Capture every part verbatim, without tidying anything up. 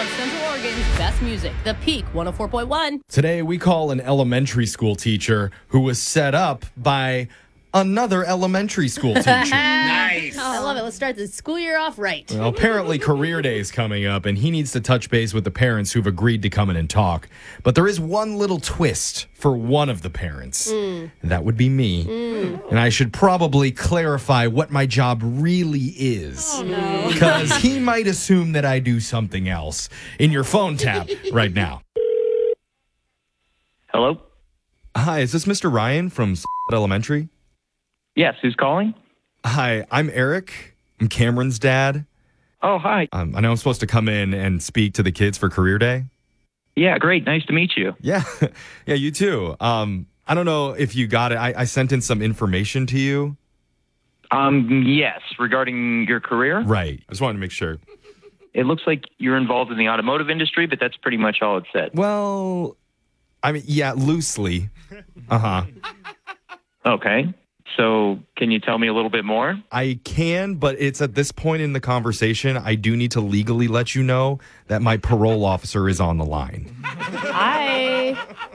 Central Oregon's best music, The Peak one oh four point one. Today, we call an elementary school teacher who was set up by another elementary school teacher. Nice. I love it. Let's start the school year off right. Well, apparently, career day is coming up, and he needs to touch base with the parents who've agreed to come in and talk. But there is one little twist for one of the parents. Mm. That would be me. Mm. And I should probably clarify what my job really is. Oh, no. Because he might assume that I do something else. In your phone tap right now. Hello? Hi, is this Mister Ryan from Elementary? Yes, who's calling? Hi, I'm Eric. I'm Cameron's dad. Oh, hi. Um, I know I'm supposed to come in and speak to the kids for career day. Yeah, great. Nice to meet you. Yeah, yeah, you too. Um, I don't know if you got it. I, I sent in some information to you. Um, yes, regarding your career. Right. I just wanted to make sure. It looks like you're involved in the automotive industry, but that's pretty much all it said. Well, I mean, yeah, loosely. Uh-huh. Okay. So can you tell me a little bit more? I can, but it's at this point in the conversation, I do need to legally let you know that my parole officer is on the line. Hi.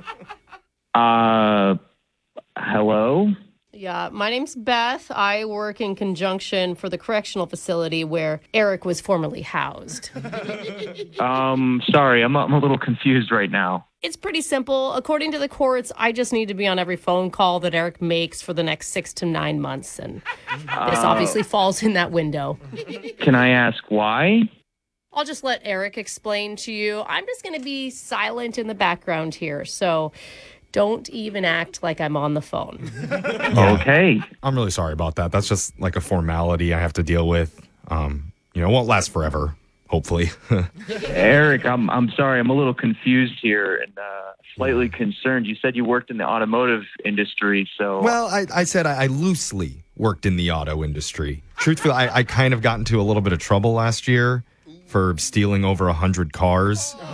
Uh, hello? Yeah, my name's Beth. I work in conjunction for the correctional facility where Eric was formerly housed. Um, sorry, I'm, I'm a little confused right now. It's pretty simple. According to the courts, I just need to be on every phone call that Eric makes for the next six to nine months. And this obviously falls in that window. Can I ask why? I'll just let Eric explain to you. I'm just going to be silent in the background here. So don't even act like I'm on the phone. Okay. I'm really sorry about that. That's just like a formality I have to deal with. Um, you know, it won't last forever. Hopefully. Eric, I'm I'm sorry. I'm a little confused here and uh, slightly concerned. You said you worked in the automotive industry, so... Well, I, I said I, I loosely worked in the auto industry. Truthfully, I, I kind of got into a little bit of trouble last year for stealing over one hundred cars.